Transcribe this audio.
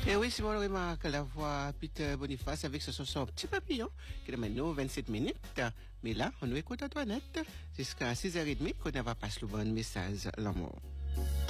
Et oui, si on remarque la voix Peter Boniface avec ce son petit papillon qui demande nous 27 minutes. Mais là, on nous écoute Antoinette jusqu'à 6h30 qu'on va passer le bon message l'amour.